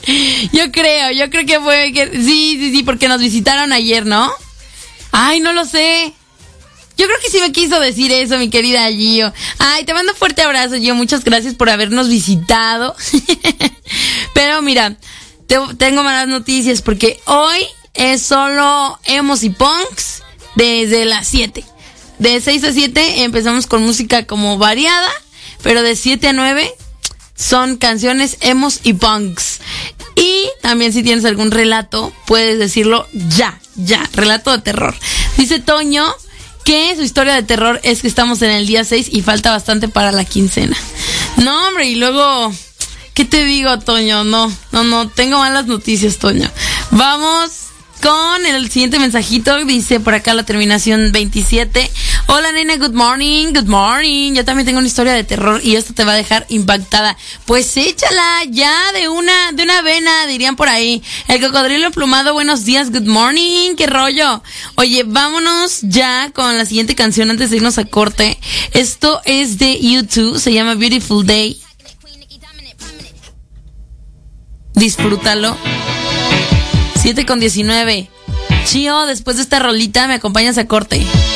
Yo creo que fue que sí, porque nos visitaron ayer, ¿no? Ay, no lo sé. Yo creo que sí me quiso decir eso, mi querida Gio. Ay, te mando un fuerte abrazo, Gio. Muchas gracias por habernos visitado. Pero mira, tengo malas noticias porque hoy es solo emos y punks desde las 7. De 6 a 7 empezamos con música como variada, pero de 7 a 9 son canciones emos y punks. Y también si tienes algún relato, puedes decirlo ya, relato de terror. Dice Toño que su historia de terror es que estamos en el día 6 y falta bastante para la quincena. No, hombre, y luego, ¿qué te digo, Toño? No, tengo malas noticias, Toño. Vamos con el siguiente mensajito. Dice por acá la terminación 27. Hola, nena, good morning. Yo también tengo una historia de terror y esto te va a dejar impactada. Pues échala ya de una vena, dirían por ahí. El cocodrilo emplumado, buenos días, good morning, qué rollo. Oye, vámonos ya con la siguiente canción antes de irnos a corte. Esto es de U2, se llama Beautiful Day. Disfrútalo. 7:19. Chío, después de esta rolita me acompañas a corte.